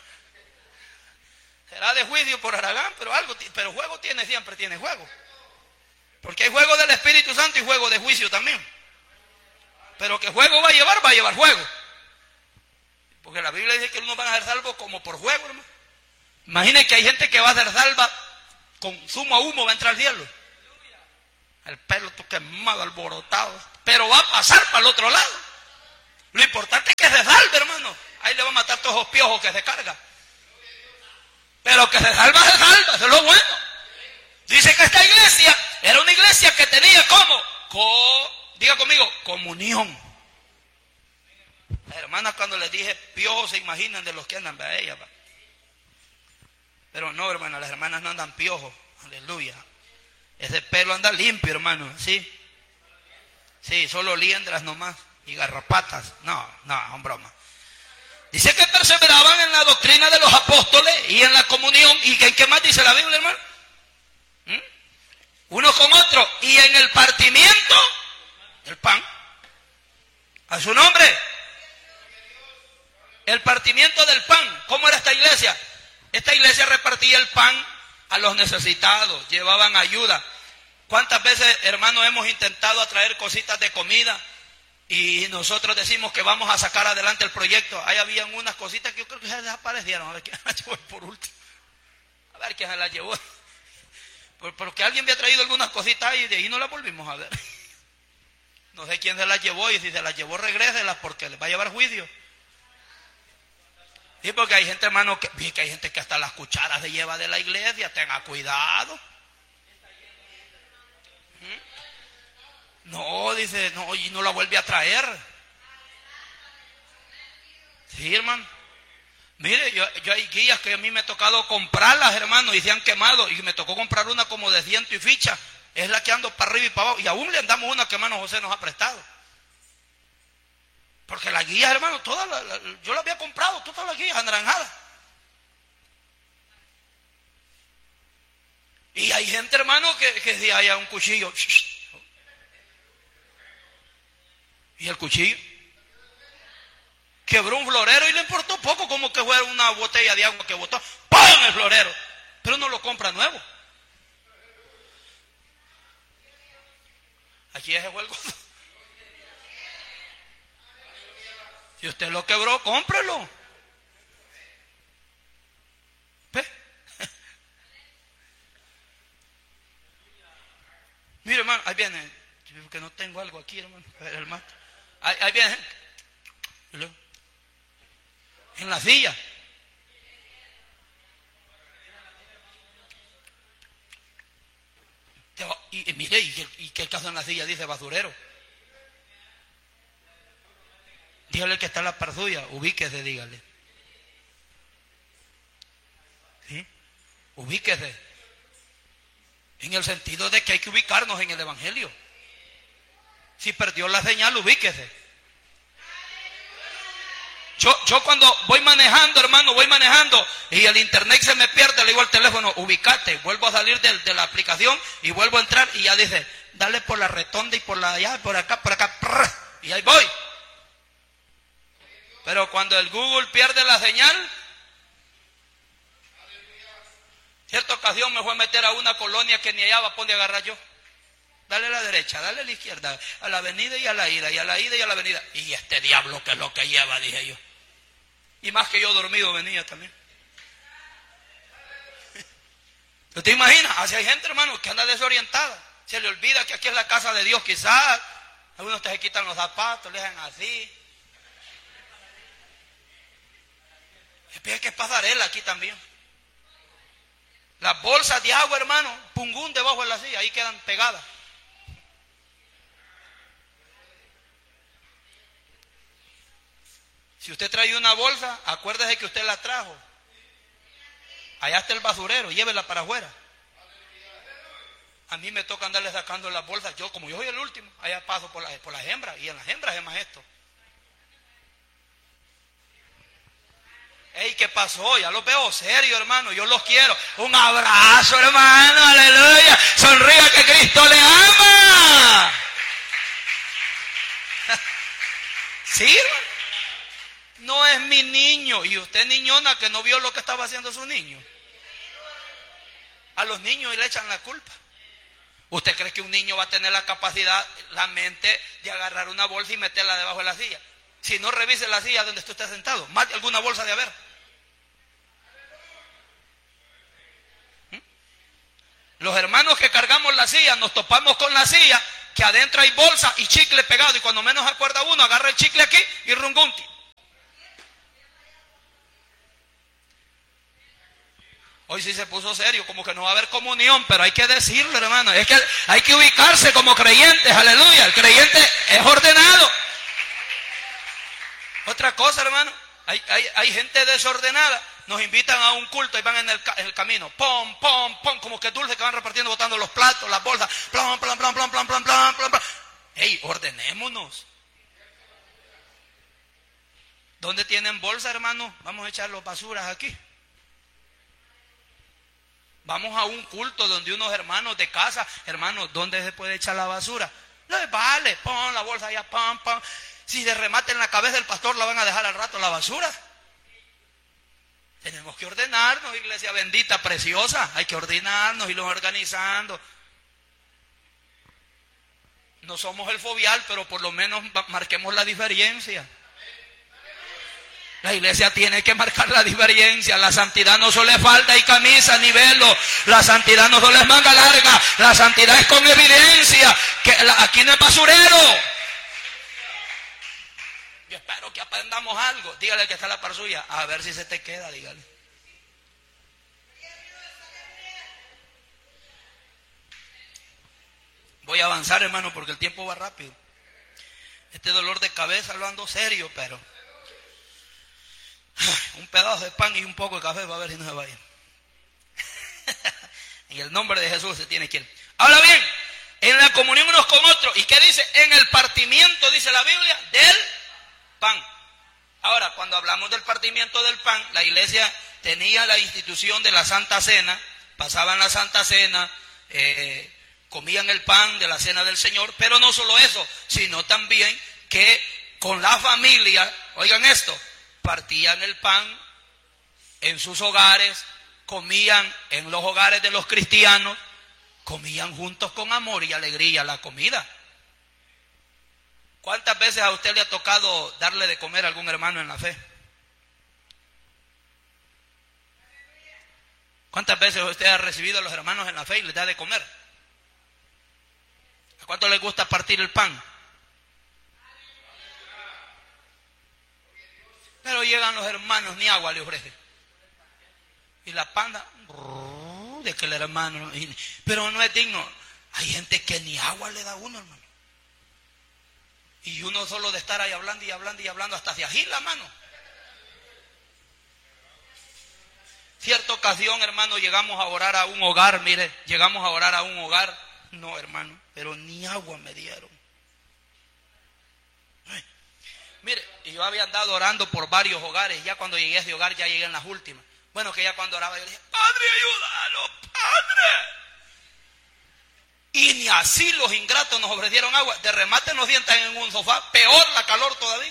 será de juicio por Aragán, pero algo, pero juego tiene, siempre tiene juego. Porque hay juego del Espíritu Santo y juego de juicio también. Pero que juego va a llevar juego. Porque la Biblia dice que uno va a ser salvo como por juego, hermano. Imaginen que hay gente que va a ser salva con zumo a humo, va a entrar al cielo. El pelo todo quemado, alborotado. Pero va a pasar para el otro lado. Lo importante es que se salve, hermano. Ahí le va a matar todos los piojos que se carga. Pero que se salva, eso es lo bueno. Dice que esta iglesia era una iglesia que tenía diga conmigo, comunión. Las hermanas cuando les dije piojos se imaginan de los que andan para ellas. Pero no, hermano, las hermanas no andan piojos. Aleluya. Ese pelo anda limpio, hermano. ¿Sí? Sí, solo liendras nomás. Y garrapatas. No, son bromas. Dice que perseveraban en la doctrina de los apóstoles y en la comunión. ¿Y qué más dice la Biblia, hermano? Uno con otro. Y en el partimiento del pan. A su nombre. El partimiento del pan. ¿Cómo era esta iglesia? Esta iglesia repartía el pan a los necesitados. Llevaban ayuda. ¿Cuántas veces, hermanos, hemos intentado atraer cositas de comida? Y nosotros decimos que vamos a sacar adelante el proyecto. Ahí habían unas cositas que yo creo que se desaparecieron. A ver quién las llevó por último. A ver quién se las llevó. Porque alguien había traído algunas cositas y de ahí no las volvimos a ver. No sé quién se las llevó y si se las llevó regréselas porque les va a llevar juicio. Sí, porque hay gente, hermano, que hay gente que hasta las cucharas se lleva de la iglesia. Tenga cuidado. No, dice, no, y no la vuelve a traer. Sí, hermano. Mire, yo hay guías que a mí me ha tocado comprarlas, hermano, y se han quemado. Y me tocó comprar una como de 100 y ficha. Es la que ando para arriba y para abajo. Y aún le andamos una que hermano José nos ha prestado. Porque las guías, hermano, yo las había comprado, todas las guías anaranjadas. Y hay gente, hermano, que si haya un cuchillo. ¿Y el cuchillo? Quebró un florero y le importó poco, como que fuera una botella de agua que botó. ¡Pum! El florero. Pero no lo compra nuevo. Aquí es el juego. Si usted lo quebró, cómprelo. ¿Ve? Mire, hermano, ahí viene. Que no tengo algo aquí, hermano. Ahí viene. En la silla. Y mire, ¿y qué caso en la silla? Dice basurero. Dígale que está en la par suya, ubíquese, dígale. ¿Sí? Ubíquese. En el sentido de que hay que ubicarnos en el Evangelio. Si perdió la señal, ubíquese. Yo cuando voy manejando, hermano, y el internet se me pierde, le digo al teléfono, ubícate, vuelvo a salir de la aplicación y vuelvo a entrar y ya dice, dale por la retonda y por la allá, por acá, y ahí voy. Pero cuando el Google pierde la señal, cierta ocasión me fue a meter a una colonia que ni allá va a poder agarrar yo. Dale a la derecha, dale a la izquierda, a la avenida y a la ida, y a la ida y a la avenida. Y este diablo, ¿qué es lo que lleva? Dije yo. Y más que yo dormido venía también. ¿Tú te imaginas? Así hay gente, hermano, que anda desorientada. Se le olvida que aquí es la casa de Dios, quizás. Algunos te se quitan los zapatos, le dejan así. Es que es pasarela aquí también. Las bolsas de agua, hermano, pungún debajo de la silla, ahí quedan pegadas. Si usted trae una bolsa, acuérdese que usted la trajo. Allá está el basurero, llévela para afuera. A mí me toca andarle sacando las bolsas. Como yo soy el último, allá paso por las hembras. Y en las hembras es más esto. Ey, ¿qué pasó? Ya los veo serio, hermano. Yo los quiero. Un abrazo, hermano. Aleluya. Sonría que Cristo le ama. Sí, hermano. No es mi niño. Y usted, niñona, que no vio lo que estaba haciendo su niño. A los niños le echan la culpa. ¿Usted cree que un niño va a tener la capacidad, la mente de agarrar una bolsa y meterla debajo de la silla? Si no, revise la silla donde usted está sentado, más de alguna bolsa de haber. Los hermanos que cargamos la silla, nos topamos con la silla, que adentro hay bolsa y chicle pegado, y cuando menos acuerda uno, agarra el chicle aquí y rungunti. Hoy sí se puso serio, como que no va a haber comunión, pero hay que decirlo, hermano. Es que hay que ubicarse como creyentes, aleluya. El creyente es ordenado. Otra cosa, hermano, hay gente desordenada. Nos invitan a un culto y van en el camino, pom, pom, pom, como que dulce que van repartiendo, botando los platos, las bolsas, plom, plom, plom, plom, plom, plom, plom, plom. Ey, ordenémonos. ¿Dónde tienen bolsa, hermano? Vamos a echar las basuras aquí. Vamos a un culto donde unos hermanos de casa, hermanos, ¿dónde se puede echar la basura? No, vale, pon la bolsa allá, pam, pam. Si de remate en la cabeza del pastor la van a dejar al rato la basura. Tenemos que ordenarnos, iglesia bendita, preciosa. Hay que ordenarnos y los organizando. No somos el fobial, pero por lo menos marquemos la diferencia. La iglesia tiene que marcar la diferencia. La santidad no solo es falda y camisa ni velo. La santidad no solo es manga larga. La santidad es con evidencia. Aquí no es basurero. Yo espero que aprendamos algo. Dígale que está la par suya. A ver si se te queda, dígale. Voy a avanzar, hermano, porque el tiempo va rápido. Este dolor de cabeza lo ando serio, pero un pedazo de pan y un poco de café va a ver si no se va a ir. En el nombre de Jesús se tiene que ir. Ahora bien, en la comunión unos con otros. ¿Y qué dice? En el partimiento, dice la Biblia, del pan. Ahora, cuando hablamos del partimiento del pan, la iglesia tenía la institución de la Santa Cena. Pasaban la Santa Cena, comían el pan de la Cena del Señor. Pero no solo eso, sino también que con la familia, oigan esto, partían el pan en sus hogares, comían en los hogares de los cristianos, comían juntos con amor y alegría la comida. ¿Cuántas veces a usted le ha tocado darle de comer a algún hermano en la fe? ¿Cuántas veces usted ha recibido a los hermanos en la fe y les da de comer? ¿A cuánto les gusta partir el pan? Pero llegan los hermanos, ni agua le ofrecen. Y la panda, de que el hermano, pero no es digno. Hay gente que ni agua le da a uno, hermano. Y uno solo de estar ahí hablando y hablando y hablando, hasta se agila, mano. Cierta ocasión, hermano, llegamos a orar a un hogar, mire, llegamos a orar a un hogar. No, hermano, pero ni agua me dieron. Mire, yo había andado orando por varios hogares, ya cuando llegué a ese hogar, ya llegué en las últimas. Bueno, que ya cuando oraba, yo le dije, Padre, ayúdalo, Padre. Y ni así los ingratos nos ofrecieron agua. De remate nos sientan en un sofá, peor la calor todavía.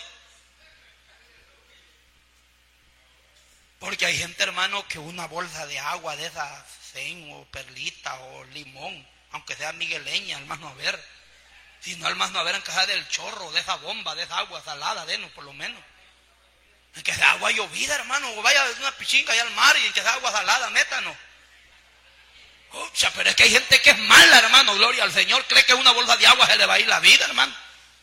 Porque hay gente, hermano, que una bolsa de agua de esas, zen o perlita o limón, aunque sea migueleña, hermano, a ver. Si no, hermano, a ver, en caja del chorro, de esa bomba, de esa agua salada, denos por lo menos. En que sea agua llovida, hermano, o vaya una pichinga allá al mar y en que sea agua salada, métanos. Ucha, pero es que hay gente que es mala, hermano, gloria al Señor, cree que una bolsa de agua se le va a ir la vida, hermano.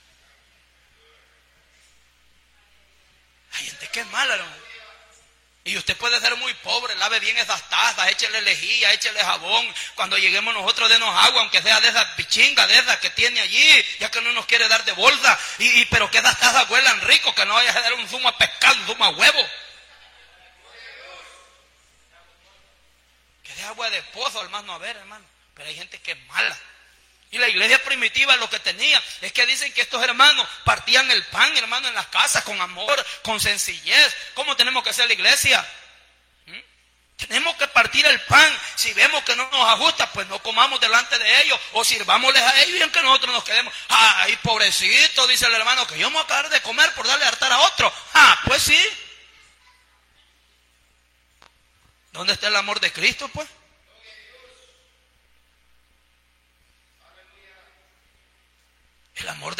Hay gente que es mala, hermano. Y usted puede ser muy pobre, lave bien esas tazas, échele lejía, échele jabón. Cuando lleguemos nosotros, denos agua, aunque sea de esas pichingas, de esas que tiene allí, ya que no nos quiere dar de bolsa. Pero que esas tazas huelan rico, que no vaya a dar un zumo a pescado, un zumo a huevo. Que de agua de pozo, hermano, a ver, hermano. Pero hay gente que es mala. Y la iglesia primitiva lo que tenía es que dicen que estos hermanos partían el pan, hermano, en las casas con amor, con sencillez. ¿Cómo tenemos que hacer la iglesia? Tenemos que partir el pan. Si vemos que no nos ajusta, pues no comamos delante de ellos o sirvámosles a ellos y en que nosotros nos quedemos. Ay, pobrecito, dice el hermano, que yo me voy a acabar de comer por darle a hartar a otro. Pues sí. ¿Dónde está el amor de Cristo, pues?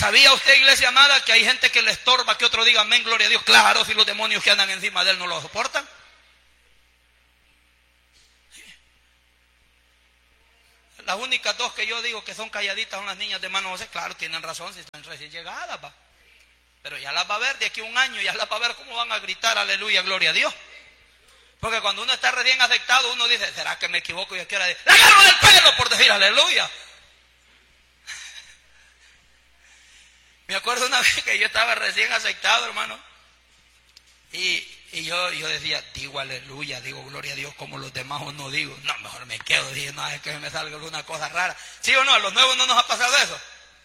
¿Sabía usted, iglesia amada, que hay gente que le estorba que otro diga amén, gloria a Dios? Claro, si los demonios que andan encima de él no lo soportan. Las únicas dos que yo digo que son calladitas son las niñas de hermano José. Claro, tienen razón, si están recién llegadas, va. Pero ya las va a ver de aquí a un año, ya las va a ver cómo van a gritar, aleluya, gloria a Dios. Porque cuando uno está recién aceptado, uno dice, ¿será que me equivoco? Y yo quiero decir, ¡la agarro del pelo! Por decir aleluya. Me acuerdo una vez que yo estaba recién aceptado, hermano. Y yo decía, digo aleluya, digo gloria a Dios, como los demás o no digo. No, mejor me quedo, dije, no, es que me salga alguna cosa rara. ¿Sí o no? A los nuevos no nos ha pasado eso.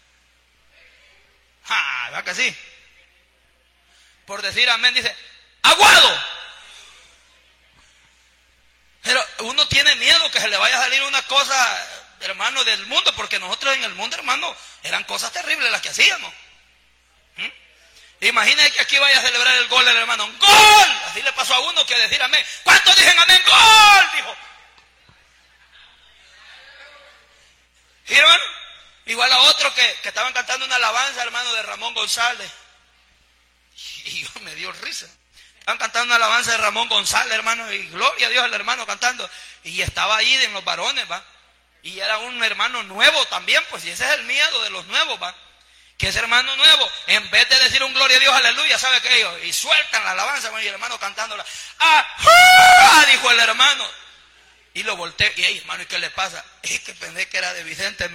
¿Verdad que sí? Por decir amén, dice, ¡aguado! Pero uno tiene miedo que se le vaya a salir una cosa, hermano, del mundo, porque nosotros en el mundo, hermano, eran cosas terribles las que hacíamos. Imagínense que aquí vaya a celebrar el gol del hermano. ¡Gol! Así le pasó a uno que decir amén. ¿Cuántos dicen amén? ¡Gol! Dijo. ¿Sí, hermano? Igual a otro que estaban cantando una alabanza, hermano, de Ramón González. Y yo me dio risa. Estaban cantando una alabanza de Ramón González, hermano, y gloria a Dios al hermano cantando. Y estaba ahí en los varones, va. Y era un hermano nuevo también, pues, y ese es el miedo de los nuevos, va. Que ese hermano nuevo, en vez de decir un gloria a Dios, aleluya, ¿sabe qué ellos? Y sueltan la alabanza, y el hermano cantándola. ¡Ah! Dijo el hermano. Y lo volteé, y hey, hermano, ¿y qué le pasa? Es que pensé que era de Vicente.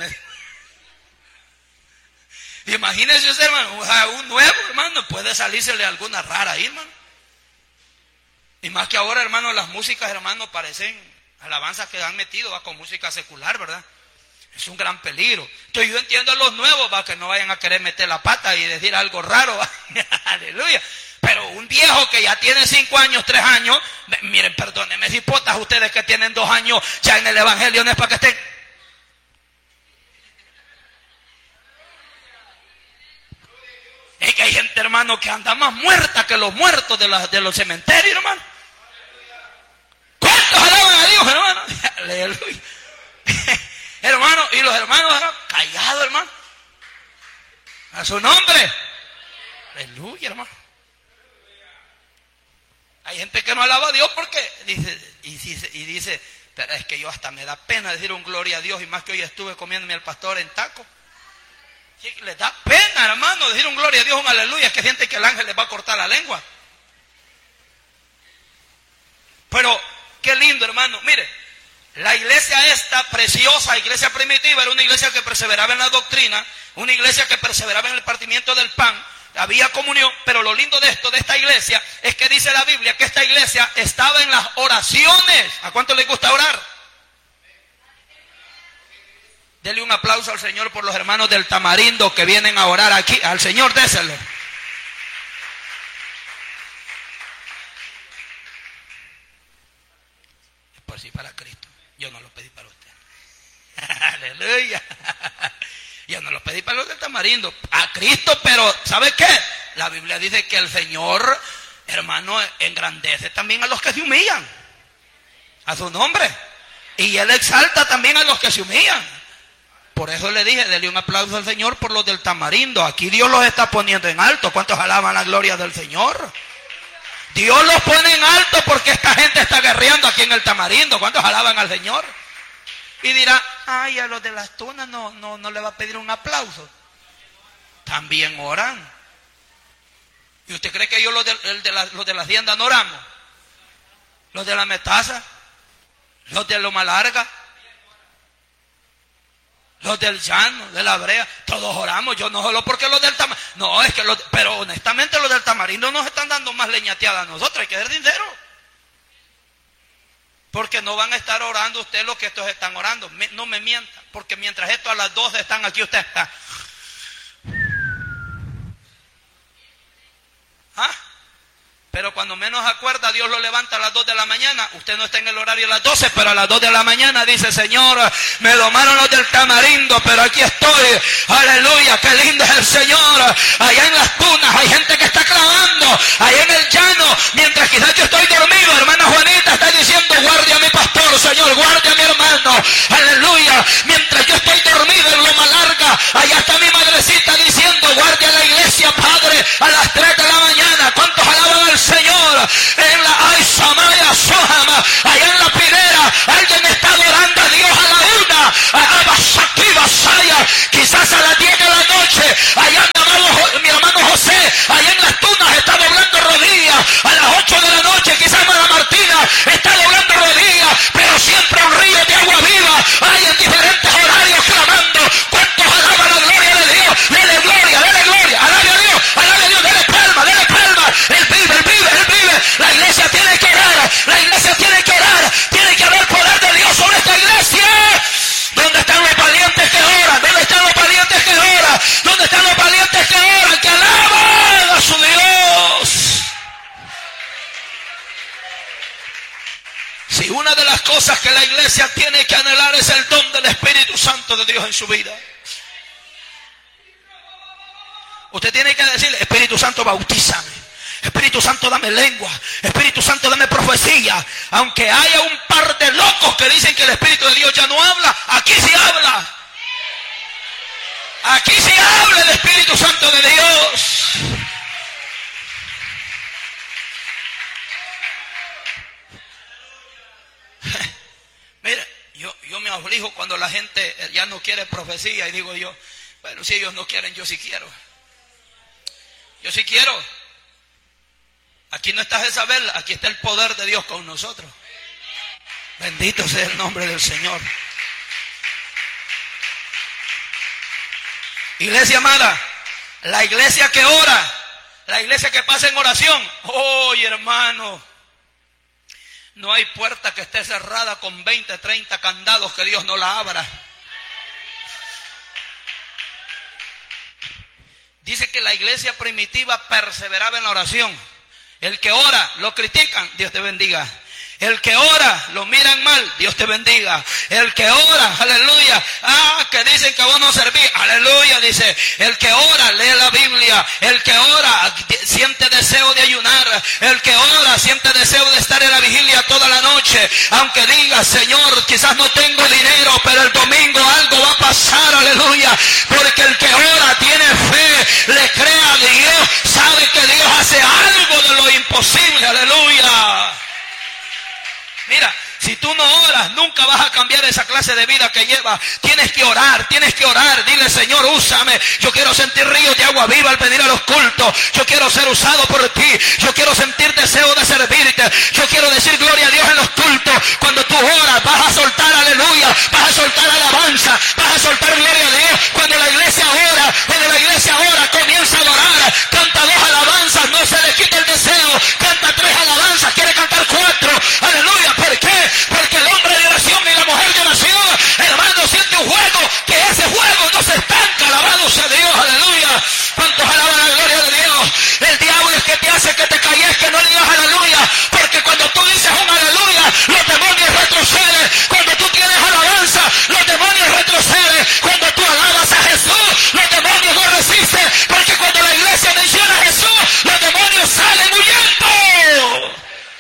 Imagínese ese hermano, un nuevo hermano, puede salírsele alguna rara ahí, hermano. Y más que ahora, hermano, las músicas, hermano, parecen alabanzas que han metido, va, con música secular, ¿verdad? Es un gran peligro. Entonces yo entiendo a los nuevos, va, que no vayan a querer meter la pata y decir algo raro, va. Aleluya. Pero un viejo que ya tiene 5 años, 3 años, miren, perdónenme, cipotas, ustedes que tienen 2 años ya en el evangelio, no es para que estén. Es que hay gente, hermano, que anda más muerta que los muertos de los cementerios, hermano. ¿Cuántos alaban a Dios, hermano? Aleluya. Hermano, y los hermanos eran callados, hermano. A su nombre. Aleluya, hermano. Hay gente que no alaba a Dios porque dice, pero es que yo hasta me da pena decir un gloria a Dios, y más que hoy estuve comiéndome al pastor en taco. Sí, les da pena, hermano, decir un gloria a Dios, un aleluya, es que siente que el ángel les va a cortar la lengua. Pero qué lindo, hermano. Mire, la iglesia esta preciosa, iglesia primitiva, era una iglesia que perseveraba en la doctrina, una iglesia que perseveraba en el partimiento del pan, había comunión. Pero lo lindo de esto, de esta iglesia, es que dice la Biblia que esta iglesia estaba en las oraciones. ¿A cuánto les gusta orar? Dele un aplauso al Señor por los hermanos del Tamarindo que vienen a orar aquí. Al Señor, déselo. Por sí, para Cristo. Yo no lo pedí para usted. Aleluya. Yo no lo pedí para los del Tamarindo. A Cristo, pero ¿sabe qué? La Biblia dice que el Señor, hermano, engrandece también a los que se humillan. A su nombre. Y Él exalta también a los que se humillan. Por eso le dije, dele un aplauso al Señor por los del Tamarindo. Aquí Dios los está poniendo en alto. ¿Cuántos alaban la gloria del Señor? Dios los pone en alto porque esta gente está guerreando aquí en el Tamarindo. ¿Cuántos alaban al Señor? Y dirá, ay, a los de las tunas no le va a pedir un aplauso. También oran. ¿Y usted cree que yo los de la hacienda no oramos? Los de la metaza, los de Loma Larga, los del llano, de la brea, todos oramos. Yo no solo porque los del Tamarindo, no, es que pero honestamente los del Tamarindo nos están dando más leñateada a nosotros, hay que ser sinceros. Porque no van a estar orando ustedes lo que estos están orando. No me mientan, porque mientras estos a las 12 están aquí, usted está. Pero cuando menos acuerda, Dios lo levanta a las 2 de la mañana. Usted no está en el horario a las 12, pero a las 2 de la mañana dice, Señor, me domaron los del Tamarindo, pero aquí estoy. Aleluya, qué lindo es el Señor. Allá en las tunas hay gente que está clamando. Allá en el llano, mientras quizás yo estoy dormido, hermana Juanita está diciendo, guardia a mi pastor, Señor, guardia a mi hermano. Aleluya, mientras yo estoy dormido en Loma Larga, allá está mi madrecita diciendo, cosas que la iglesia tiene que anhelar es el don del Espíritu Santo de Dios en su vida. Usted tiene que decir: Espíritu Santo, bautízame. Espíritu Santo, dame lengua. Espíritu Santo, dame profecía. Aunque haya un par de locos que dicen que el Espíritu de Dios ya no habla, aquí sí habla. Aquí sí habla el Espíritu Santo de Dios. Mire, yo me aflijo cuando la gente ya no quiere profecía y digo yo: bueno, si ellos no quieren, yo sí quiero. Yo sí quiero. Aquí no está Jezabel, aquí está el poder de Dios con nosotros. Bendito sea el nombre del Señor. Iglesia amada, la iglesia que ora, la iglesia que pasa en oración, oye hermano, no hay puerta que esté cerrada con 20, 30 candados que Dios no la abra. Dice que la iglesia primitiva perseveraba en la oración. El que ora, lo critican, Dios te bendiga. El que ora, lo miran mal, Dios te bendiga. El que ora, aleluya, que dicen que vos no servís, aleluya, dice. El que ora, lee la Biblia. El que ora, siente deseo de ayunar. El que ora, siente deseo de estar en la vigilia toda la noche. Aunque diga: Señor, quizás no tengo dinero, pero el domingo algo va a pasar, aleluya. Porque el que ora tiene fe, le cree a Dios, sabe que Dios hace algo de lo imposible, aleluya. Mira, si tú no oras, nunca vas a cambiar esa clase de vida que llevas. Tienes que orar, dile: Señor, úsame. Yo quiero sentir ríos de agua viva al venir a los cultos. Yo quiero ser usado por ti. Yo quiero sentir deseo de servirte. Yo quiero decir gloria a Dios en los cultos. Cuando tú oras, vas a soltar aleluya, vas a soltar alabanza, vas a soltar gloria a Dios. Cuando la iglesia ora, comienza a adorar. Canta 2 alabanzas, no se le quita el deseo. Canta 3 alabanzas, quiere cantar 4. Aleluya, ¿por qué? Porque el hombre de oración y la mujer de oración, hermano, siente un fuego, que ese fuego no se estanca. Alabado sea Dios, aleluya. ¿Cuántos alaban la gloria de Dios? El diablo es que te hace que te calles, que no le digas aleluya. Porque cuando tú dices un aleluya, los demonios retroceden. Cuando tú tienes alabanza, los demonios retroceden. Cuando tú alabas a Jesús, los demonios no resisten. Porque cuando la iglesia menciona a Jesús, los demonios salen huyendo.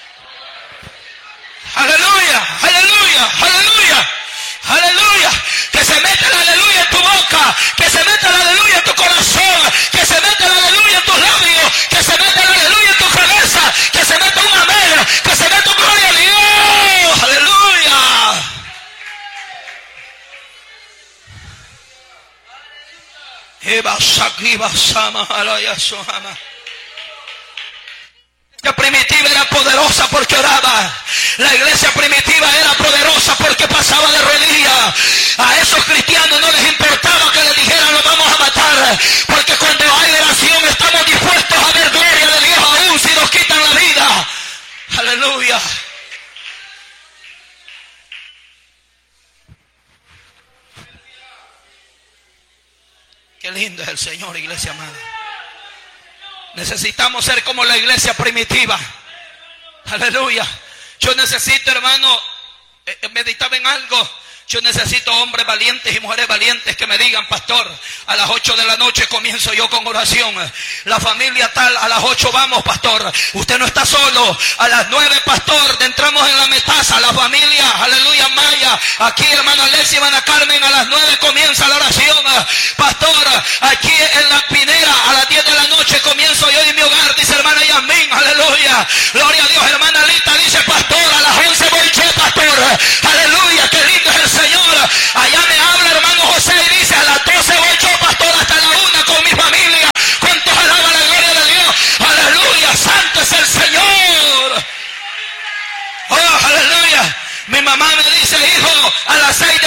Aleluya, aleluya, aleluya, aleluya. Que se meta el aleluya en tu boca, que se meta el aleluya en tu corazón, que se meta el aleluya en tus labios, que se meta el aleluya en tu cabeza, que se meta un amén, que se meta un gloria a Dios. Aleluya. La primitiva era poderosa porque oraba. La iglesia primitiva era poderosa porque pasaba de rodillas. A esos cristianos no les importaba que les dijeran: lo vamos a matar. Porque cuando hay oración estamos dispuestos a ver gloria de Dios aún si nos quitan la vida. Aleluya. Qué lindo es el Señor, iglesia amada. Necesitamos ser como la iglesia primitiva. Aleluya. Yo necesito, hermano, meditaba en algo. Yo necesito hombres valientes y mujeres valientes que me digan: pastor, a las 8 de la noche comienzo yo con oración. La familia tal, a las 8 vamos, pastor. Usted no está solo. A las 9, pastor, entramos en la metaza. La familia, aleluya, Maya. Aquí, hermano Alexis y hermana Carmen, a las 9 comienza la oración. Pastor, aquí en la Pinera, a las 10 de la noche comienzo yo en mi hogar, dice hermana Yasmín, aleluya. Gloria a Dios, hermana Lita, dice: pastor, a las 11 voy yo, pastor. Aleluya, qué lindo es el Señor. Allá me habla hermano José y dice: a las 12 voy yo, pastor, hasta la 1 con mi familia. ¿Cuántos alaban la gloria de Dios? Aleluya, santo es el Señor. Oh, aleluya. Mi mamá me dice: hijo, a las 6